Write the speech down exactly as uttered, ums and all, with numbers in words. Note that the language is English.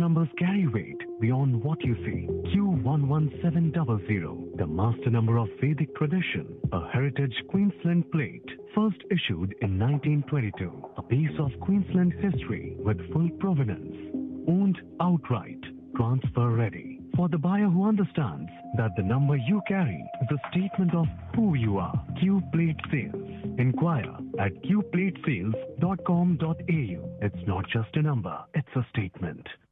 numbers carry weight beyond what you see. Q one one seven zero zero, the master number of Vedic tradition, a heritage Queensland plate, first issued in nineteen twenty-two. A piece of Queensland history with full provenance, owned outright, transfer ready. For the buyer who understands that the number you carry is a statement of who you are. Q Plate Sales. Inquire at q plate sales dot com dot a u. It's not just a number, it's a statement.